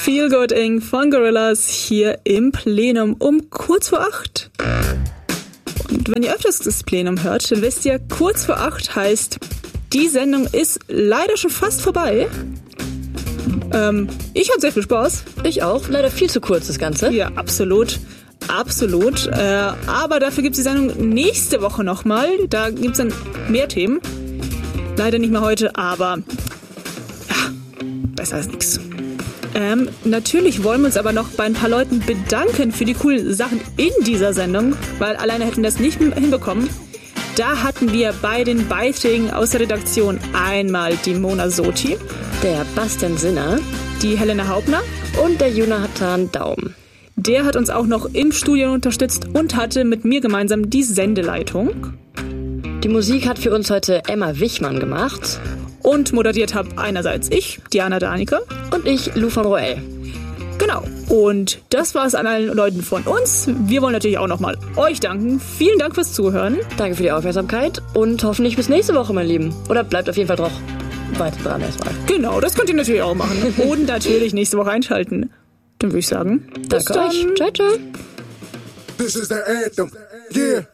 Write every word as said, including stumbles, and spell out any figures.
Feel Good Incorporated von Gorillaz hier im Plenum um kurz vor acht. Und wenn ihr öfters das Plenum hört, dann wisst ihr, kurz vor acht heißt, die Sendung ist leider schon fast vorbei. Ähm, ich hatte sehr viel Spaß. Ich auch. Leider viel zu kurz, das Ganze. Ja, absolut. Absolut. Äh, aber dafür gibt es die Sendung nächste Woche nochmal. Da gibt es dann mehr Themen. Leider nicht mehr heute, aber ja, besser als nichts. Ähm, natürlich wollen wir uns aber noch bei ein paar Leuten bedanken für die coolen Sachen in dieser Sendung, weil alleine hätten wir das nicht hinbekommen. Da hatten wir bei den Beiträgen aus der Redaktion einmal die Mona Soti, der Bastian Sinner, die Helena Hauptner und der Jonathan Daum. Der hat uns auch noch im Studio unterstützt und hatte mit mir gemeinsam die Sendeleitung. Die Musik hat für uns heute Emma Wichmann gemacht. Und moderiert habe einerseits ich, Diana Danica. Und ich, Lou von Roel. Genau. Und das war es an allen Leuten von uns. Wir wollen natürlich auch nochmal euch danken. Vielen Dank fürs Zuhören. Danke für die Aufmerksamkeit und hoffentlich bis nächste Woche, mein Lieben. Oder bleibt auf jeden Fall doch weiter dran erstmal. Genau, das könnt ihr natürlich auch machen. Und natürlich nächste Woche einschalten. Dann würde ich sagen, danke euch. Ciao, ciao. This is the anthem. Yeah.